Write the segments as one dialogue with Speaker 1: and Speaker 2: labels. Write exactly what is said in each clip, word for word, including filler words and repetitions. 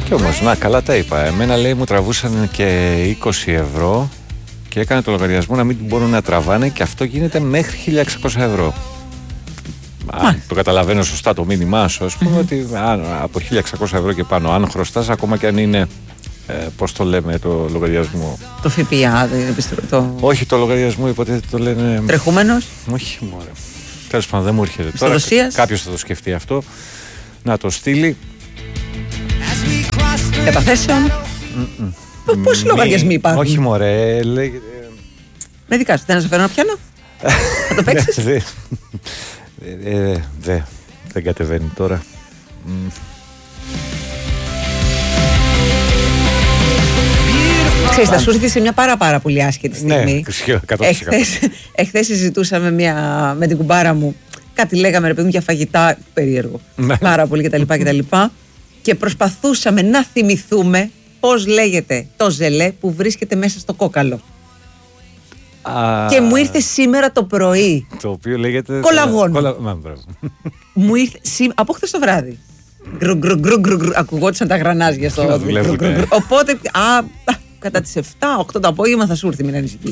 Speaker 1: Και όμως, να, καλά τα είπα. Εμένα λέει μου τραβούσαν και είκοσι ευρώ και έκανε το λογαριασμό να μην μπορούν να τραβάνε και αυτό γίνεται μέχρι χίλια εξακόσια ευρώ. Αν το καταλαβαίνω σωστά το μήνυμά σου, ας πούμε, mm-hmm. ότι αν, από χίλια εξακόσια ευρώ και πάνω, αν χρωστάς, ακόμα και αν είναι, ε, πώς το λέμε, το λογαριασμό.
Speaker 2: Το ΦΠΑ, το...
Speaker 1: Όχι, το λογαριασμό, υποτίθεται το λένε.
Speaker 2: Τρεχούμενος.
Speaker 1: Όχι, μωρέ. Τέλος πάντων, δεν μου έρχεται.
Speaker 2: Τώρα
Speaker 1: κάποιος θα το σκεφτεί αυτό, να το στείλει.
Speaker 2: Καταθέσεων. Πόσοι λογαριασμοί υπάρχουν?
Speaker 1: Όχι, μωρέ. Λέγεται...
Speaker 2: Με δικά σου, δεν σε φέρω να πιάνω. Θα το παίξεις?
Speaker 1: Δε, δεν κατεβαίνει τώρα.
Speaker 2: Ξέρεις, θα σου έρθει σε μια πάρα πάρα πολύ άσχετη στιγμή.
Speaker 1: Ναι,
Speaker 2: εχθές, εχθές συζητούσαμε μια, με την κουμπάρα μου. Κάτι λέγαμε ρε παιδί μου για φαγητά περίεργο. Ναι. Πάρα πολύ κτλ. κτλ. Και προσπαθούσαμε να θυμηθούμε πώς λέγεται το ζελέ που βρίσκεται μέσα στο κόκαλο. Α, και μου ήρθε σήμερα το πρωί.
Speaker 1: Το οποίο λέγεται.
Speaker 2: Κολαγόνο.
Speaker 1: Κολα...
Speaker 2: Μου ήρθε σή... από χθες το βράδυ. Γκρου, γκρου, γκρου, γκρου, γκρου. Ακουγόντουσαν τα γρανάζια στο. Οπότε. Α, κατά τις επτά οκτώ το απόγευμα θα σου έρθει, μην ανησυχείς.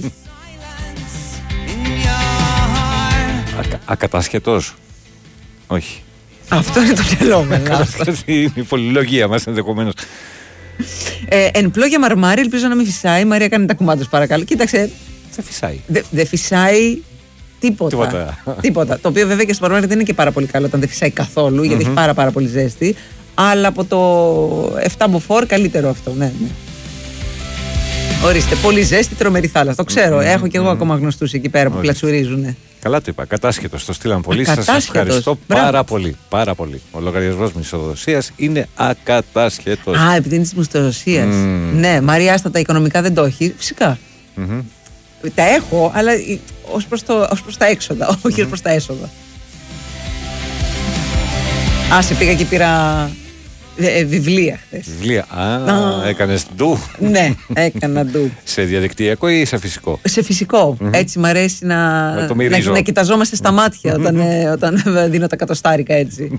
Speaker 1: Ακατάσχετος. Όχι.
Speaker 2: Αυτό είναι το μυαλό μου.
Speaker 1: Είναι η πολυλογία μας ενδεχομένως.
Speaker 2: Ε, εν πλόγια μαρμάρι, ελπίζω να μην φυσάει. Η Μαρία κάνει τα κουμάντος, παρακαλώ. Κοίταξε.
Speaker 1: Δεν φυσάει.
Speaker 2: Δεν δε φυσάει τίποτα.
Speaker 1: Τίποτα.
Speaker 2: τίποτα. Το οποίο βέβαια και στο μαρμάρι δεν είναι και πάρα πολύ καλό όταν δεν φυσάει καθόλου, mm-hmm. γιατί έχει πάρα, πάρα πολύ ζέστη. Αλλά από το επτά μποφόρ καλύτερο αυτό. Ναι, ναι. Ορίστε, πολύ ζέστη, τρομερή θάλασσα. Το ξέρω. Mm-hmm. Έχω κι εγώ mm-hmm. ακόμα γνωστούς εκεί πέρα που πλατσουρίζουν.
Speaker 1: Καλά το είπα. Κατάσχετος. Το στείλαν πολύ. Σας ευχαριστώ
Speaker 2: Μπράβο.
Speaker 1: πάρα πολύ. Πάρα πολύ. Ο λογαριασμός μισθοδοσίας είναι ακατάσχετος.
Speaker 2: Α, επειδή είναι της μισθοδοσίας. Mm. Ναι, Μαρία, άστα τα οικονομικά δεν το έχει. Φυσικά. Mm-hmm. Τα έχω, αλλά ως προς, το, ως προς τα έξοδα, mm-hmm. όχι ως προς τα έσοδα. Άσε, πήγα και πήρα ε, βιβλία χθες.
Speaker 1: Βιβλία. Α, ah. έκανες ντου.
Speaker 2: Ναι, έκανα ντου.
Speaker 1: Σε διαδικτυακό ή σε φυσικό?
Speaker 2: Σε φυσικό. Mm-hmm. Έτσι μ' αρέσει να, να, να κοιταζόμαστε στα μάτια όταν, ε, όταν δίνω τα κατοστάρικα έτσι.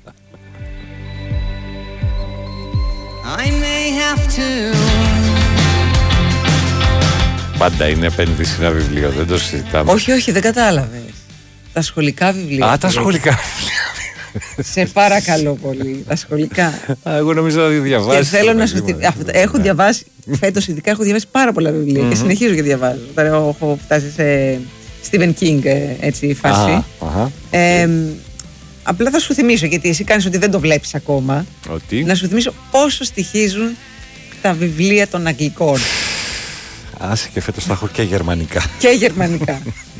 Speaker 2: I may have to.
Speaker 1: Πάντα είναι επένδυση ένα βιβλίο, δεν το συζητάμε.
Speaker 2: Όχι, όχι, δεν κατάλαβες. Τα σχολικά βιβλία.
Speaker 1: Α, τα σχολικά βιβλία.
Speaker 2: Σε παρακαλώ πολύ, τα σχολικά.
Speaker 1: Α, εγώ νομίζω να διαβάσει.
Speaker 2: Και θέλω να σου έχω διαβάσει, φέτος ειδικά έχω διαβάσει πάρα πολλά βιβλία και συνεχίζω και διαβάζω. Τώρα έχω φτάσει σε Stephen King, έτσι, φάση. Απλά θα σου θυμίσω, γιατί εσύ κάνεις ότι δεν το βλέπεις ακόμα.
Speaker 1: Ότι?
Speaker 2: Να σου θυμίσω πόσο στοιχίζουν τα βιβλία των Αγγλικών.
Speaker 1: Άσε, και φέτος θα έχω και γερμανικά.
Speaker 2: Και γερμανικά.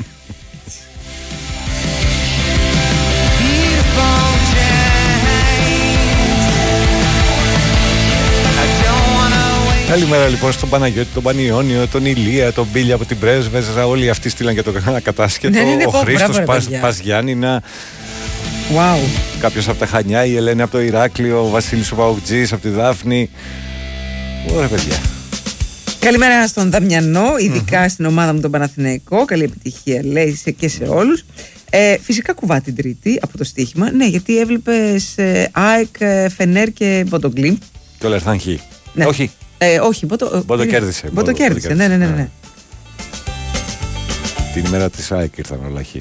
Speaker 1: Καλημέρα λοιπόν στον Παναγιώτη, τον Πανιόνιο, τον Ηλία, τον Μπίλια από την Πρέσβεζα. Όλοι αυτοί στείλαν και το κατάσχετο.
Speaker 2: Ναι, ναι, ναι,
Speaker 1: ο Χρήστος
Speaker 2: Πας,
Speaker 1: Παζιάννηνα.
Speaker 2: Wow.
Speaker 1: Κάποιος από τα Χανιά, η Ελένη από το Ηράκλειο, ο Βασίλης ο Παουτζής από τη Δάφνη. Ωραία παιδιά.
Speaker 2: Καλημέρα στον Δαμιανό, ειδικά mm-hmm. στην ομάδα μου τον Παναθηναϊκό. Καλή επιτυχία λέει και σε όλους. Ε, φυσικά κουβά την Τρίτη από το στοίχημα. Ναι, γιατί έβλεπες ε, ΑΕΚ, ε, Φενέρ και Μποτογκλίν.
Speaker 1: Και ο Λερθάν Χ. Ναι. Όχι.
Speaker 2: Ε, όχι, Μπότο,
Speaker 1: Μπότο κέρδισε.
Speaker 2: Μπότο κέρδισε, ναι, ναι, ναι, ναι.
Speaker 1: Την ημέρα της ΑΕΚ ήρθαν όλα Χ.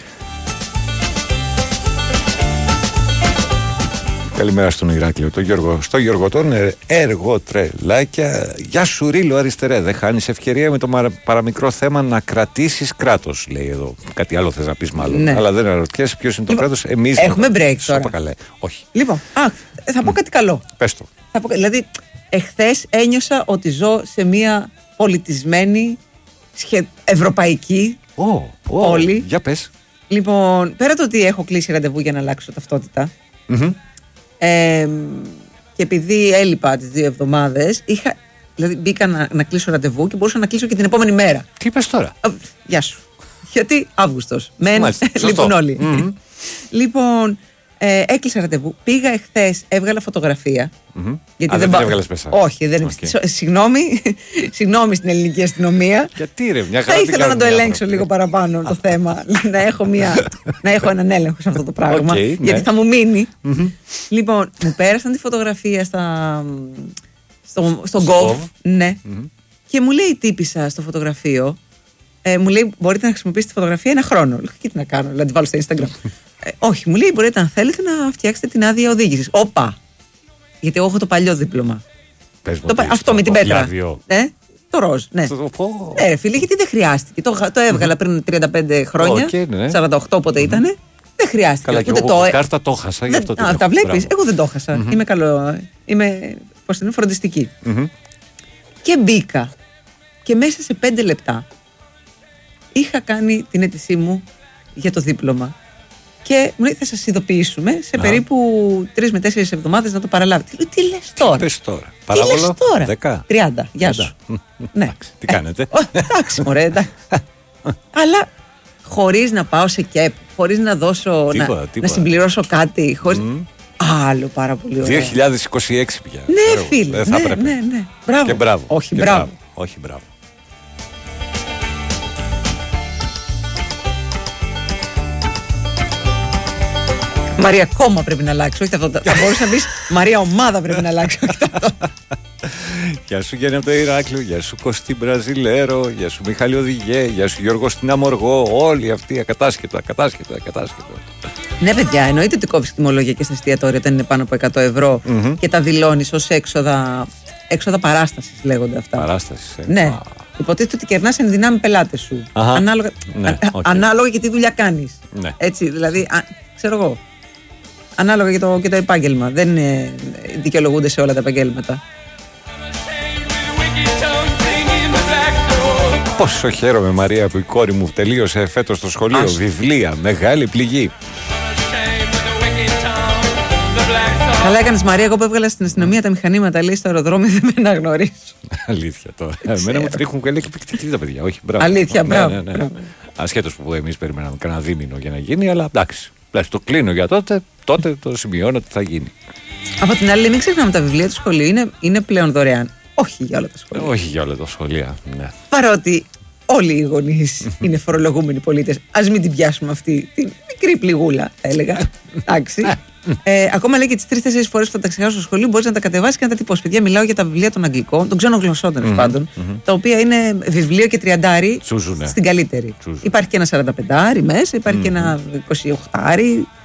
Speaker 1: Καλημέρα στον Ηράκλειο, τον Γιώργο. Στο Γιώργο τον εργοτρελάκια. Γεια σου Ρίλο αριστερέ. Δεν χάνεις ευκαιρία με το παραμικρό θέμα να κρατήσεις κράτος, λέει εδώ. Κάτι άλλο θες να πεις μάλλον. Ναι. Αλλά δεν αναρωτιέσαι ποιος είναι το κράτος. Εμείς
Speaker 2: έχουμε break τώρα.
Speaker 1: Καλέ. Όχι.
Speaker 2: Λοιπόν, α, θα πω κάτι καλό.
Speaker 1: Πες το.
Speaker 2: Θα πω, δηλαδή, εχθές ένιωσα ότι ζω σε μια πολιτισμένη, σχε... ευρωπαϊκή
Speaker 1: oh, oh,
Speaker 2: πόλη.
Speaker 1: Για πες.
Speaker 2: Λοιπόν, πέρα το ότι έχω κλείσει ραντεβού για να αλλάξω ταυτότητα. Mm-hmm. Ε, και επειδή έλειπα τις δύο εβδομάδες, είχα, δηλαδή μπήκα να, να κλείσω ραντεβού και μπορούσα να κλείσω και την επόμενη μέρα.
Speaker 1: Τι είπες τώρα?
Speaker 2: Α, γεια σου. Γιατί Αύγουστος. Μεν, λείπουν όλοι. Mm-hmm. Λοιπόν, Ε, έκλεισα ραντεβού. Πήγα εχθές, έβγαλα φωτογραφία.
Speaker 1: Mm-hmm. Γιατί Α, δεν, δεν την έβγαλες μέσα.
Speaker 2: Όχι, δεν okay. Συγγνώμη, συγγνώμη στην ελληνική αστυνομία.
Speaker 1: Γιατί ρε, μια χαρά.
Speaker 2: Θα ήθελα να το ελέγξω άνθρωπο. λίγο παραπάνω το θέμα. να, έχω μια, να έχω έναν έλεγχο σε αυτό το πράγμα. Okay, γιατί ναι. θα μου μείνει. Mm-hmm. Λοιπόν, μου πέρασαν τη φωτογραφία στα, στο, στο Gov. Ναι. Mm-hmm. Και μου λέει η τύπισσα στο φωτογραφείο. Ε, μου λέει, μπορείτε να χρησιμοποιήσετε τη φωτογραφία ένα χρόνο. Λέω, τι να κάνω, να τη βάλω στο Instagram. ε, όχι, μου λέει, μπορείτε αν θέλετε να φτιάξετε την άδεια οδήγησης. Όπα! Γιατί εγώ έχω το παλιό δίπλωμα.
Speaker 1: Πες
Speaker 2: το,
Speaker 1: το,
Speaker 2: αυτό με την πέτρα.
Speaker 1: Ε,
Speaker 2: το ροζ, ναι.
Speaker 1: Το, το,
Speaker 2: ναι, ρε φίλε, γιατί δεν χρειάστηκε. Το, το έβγαλα mm-hmm. πριν τριάντα πέντε χρόνια. Okay, ναι. σαράντα οκτώ πότε mm-hmm. ήτανε. Δεν χρειάστηκε.
Speaker 1: Καλά, ούτε εγώ το... κάρτα το χάσα. Γι' αυτό
Speaker 2: δεν... Α, τα βλέπεις. Εγώ δεν το χάσα. Mm-hmm. Είμαι καλό. Είμαι, πώς είναι, φροντιστική.
Speaker 1: Mm-hmm.
Speaker 2: Και μπήκα. Και μέσα σε πέντε λεπτά είχα κάνει την αίτησή μου για το δίπλωμα. Και μου λέει, θα σας ειδοποιήσουμε σε Α. περίπου τρεις με τέσσερις εβδομάδες να το παραλάβετε. Τι, τι λες τώρα.
Speaker 1: Τι λες τώρα. Παράβολο,
Speaker 2: τώρα.
Speaker 1: δέκα.
Speaker 2: τριάντα. Γεια σου. Ναι.
Speaker 1: Τι κάνετε.
Speaker 2: Ε, εντάξει μωρέ, εντάξει. Αλλά χωρίς να πάω σε ΚΕΠ, χωρίς να δώσω,
Speaker 1: τίποτα,
Speaker 2: να,
Speaker 1: τίποτα.
Speaker 2: να συμπληρώσω κάτι, χωρίς... Mm. Άλλο πάρα πολύ ωραίο.
Speaker 1: δύο χιλιάδες είκοσι έξι πια.
Speaker 2: Ναι φίλε,
Speaker 1: θα
Speaker 2: ναι, ναι, ναι. Μπράβο.
Speaker 1: Και μπράβο.
Speaker 2: Όχι,
Speaker 1: και
Speaker 2: μπράβο.
Speaker 1: μπράβο. Όχι, μπράβο.
Speaker 2: Μαρία, κόμμα πρέπει να αλλάξει. Όχι αυτό. Θα μπορούσε να πει Μαρία, ομάδα πρέπει να αλλάξει.
Speaker 1: Γεια σου Γιάννη από το Ηράκλειο, γεια σου Κωστή Μπραζιλέρο, γεια σου Μιχάλη Οδηγέ, γεια σου Γιώργο στην Αμοργό. Όλοι αυτοί ακατάσχετο, ακατάσχετο, ακατάσχετο.
Speaker 2: Ναι, παιδιά, εννοείται ότι κόβει τιμολόγια και στα εστιατόρια όταν είναι πάνω από εκατό ευρώ mm-hmm. και τα δηλώνει ω έξοδα, έξοδα παράσταση, λέγονται αυτά.
Speaker 1: Παράσταση, ε.
Speaker 2: Ναι. Ah. Υποτίθεται ότι κερνά εν δυνάμει πελάτε σου.
Speaker 1: Uh-huh.
Speaker 2: Ανάλογα,
Speaker 1: ναι, okay.
Speaker 2: ανάλογα και τι δουλειά κάνει.
Speaker 1: Ναι.
Speaker 2: Έτσι, δηλαδή, α, ξέρω εγώ. Ανάλογα και το, και το επάγγελμα. Δεν ε, δικαιολογούνται σε όλα τα επαγγέλματα.
Speaker 1: Πόσο χαίρομαι, Μαρία, που η κόρη μου τελείωσε φέτος στο σχολείο. Ας... Βιβλία, μεγάλη πληγή.
Speaker 2: Καλά έκανες, Μαρία. Εγώ που έβγαλα στην αστυνομία τα μηχανήματα, λέει, στο αεροδρόμιο, δεν με αναγνωρίζω.
Speaker 1: Αλήθεια τώρα. Εμένα μου τρίχουν και λέει εκπληκτική τα παιδιά. Όχι, μπράβο.
Speaker 2: Αλήθεια, μπράβο. Ναι, ναι, ναι.
Speaker 1: Ασχέτως που εμείς περιμέναμε κανένα δίμηνο για να γίνει, αλλά εντάξει. Το κλείνω για τότε, τότε το σημειώνω ότι θα γίνει.
Speaker 2: Από την άλλη, μην ξεχνάμε τα βιβλία του σχολείου είναι, είναι πλέον δωρεάν. Όχι για όλα τα σχολεία.
Speaker 1: Όχι για όλα τα σχολεία, ναι.
Speaker 2: Παρότι όλοι οι γονείς είναι φορολογούμενοι πολίτες. Ας μην την πιάσουμε αυτή την μικρή πληγούλα, θα έλεγα. Εντάξει. ε, ακόμα λέει και τις τρεις-τέσσερις φορές που θα τα ξεχάσω στο σχολείο, μπορείς να τα κατεβάσεις και να τα τυπώσεις. Παιδιά, μιλάω για τα βιβλία των Αγγλικών, των ξένων γλωσσών τέλος mm-hmm. πάντων, mm-hmm. τα οποία είναι βιβλίο και τριαντάρι
Speaker 1: Τσούζουνε.
Speaker 2: Στην καλύτερη.
Speaker 1: Τσούζουνε.
Speaker 2: Υπάρχει και ένα σαρανταπεντάρι μέσα, υπάρχει mm-hmm. και ένα εικοσιοκτάρι.